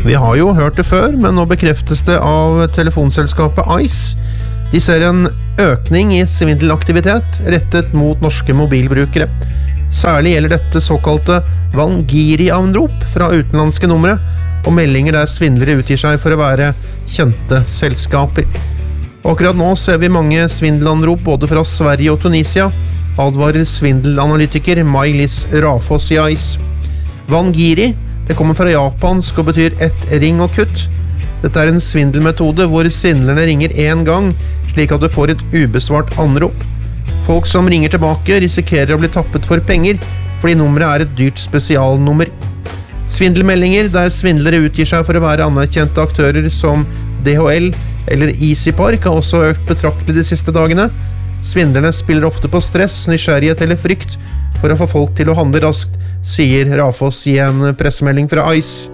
Vi har jo hørt det før, men nå bekreftes det av telefonselskapet ICE. De ser en økning i svindelaktivitet rettet mot norske mobilbrukere. Særlig gjelder dette såkalte Vangiri-anrop fra utenlandske numre, og meldinger der svindlere utgir seg for å være kjente selskaper. Akkurat nå ser vi mange svindelanrop både fra Sverige og Tunisia, advarer svindelanalytiker Maj-Lis Rafoss i ICE. Vangiri, det kommer fra japansk og betyr ett ring og kutt. Dette er en svindelmetode hvor svindlerne ringer en gang, slik at du får et ubesvart anrop. Folk som ringer tilbake risikerer å bli tappet for penger, fordi nummeret er et dyrt spesialnummer. Svindelmeldinger der svindlere utgir seg for å være anerkjente aktører som DHL eller EasyPark har også økt betraktelig de siste dagene. Svindlerne spiller ofte på stress, nysgjerrighet eller frykt for å få folk til å handle raskt, sier Rafoss i en pressemelding fra ICE.